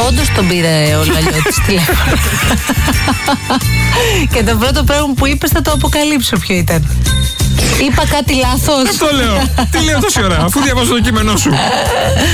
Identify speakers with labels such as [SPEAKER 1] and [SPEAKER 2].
[SPEAKER 1] Όντως τον πήρε ο Λαλιώτης τηλέφωνο. Και το πρώτο πράγμα που είπες θα το αποκαλύψω ποιο ήταν. Είπα κάτι λάθος.
[SPEAKER 2] Αυτό λέω. Τι λέω τόση ώρα, αφού διαβάζω το κείμενό σου.